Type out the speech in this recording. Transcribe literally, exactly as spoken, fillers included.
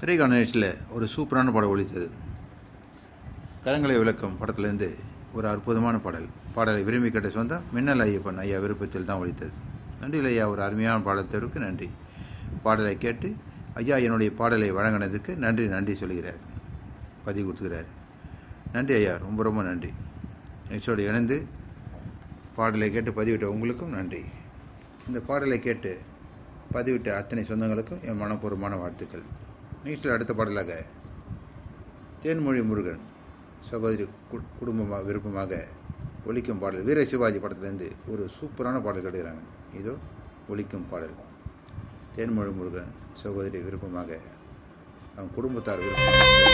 திரைக்கான நிகழ்ச்சியில் ஒரு சூப்பரான பாடல் ஒலித்தது. கரங்களை விளக்கம் படத்துலேருந்து ஒரு அற்புதமான பாடல். பாடலை விரும்பி கேட்ட சொந்தம் மின்னல் ஐயப்பன் ஐயா விருப்பத்தில் தான் ஒலித்தது. நன்றி ஐயா, ஒரு அருமையான பாடத்திற்கு நன்றி. பாடலை கேட்டு ஐயா என்னுடைய பாடலை வழங்கினதுக்கு நன்றி நன்றி சொல்கிறார், பதிவு கொடுத்துக்கிறார். நன்றி ஐயா, ரொம்ப ரொம்ப நன்றி. நிகழ்ச்சியோடு இணைந்து பாடலை கேட்டு பதிவிட்ட உங்களுக்கும் நன்றி. இந்த பாடலை கேட்டு பதிவிட்ட அத்தனை சொந்தங்களுக்கும் என் மனப்பூர்வமான வாழ்த்துக்கள். நிகழ்ச்சியில் அடுத்த பாடலாக தேன்மொழி முருகன் சகோதரி குடும்பமாக விருப்பமாக ஒலிக்கும் பாடல் வீர சிவாஜி படத்துலேருந்து ஒரு சூப்பரான பாடல் கேட்கிறாங்க. இதோ ஒலிக்கும் பாடல். தேன்மொழி முருகன் சகோதரி விருப்பமாக அவங்க குடும்பத்தார் விருப்பம்.